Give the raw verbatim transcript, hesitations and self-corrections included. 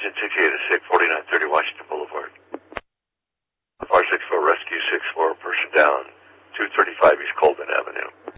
Agent six eight six, forty-nine thirty Washington Boulevard. R six four Rescue six four, person down, two thirty-five East Colvin Avenue.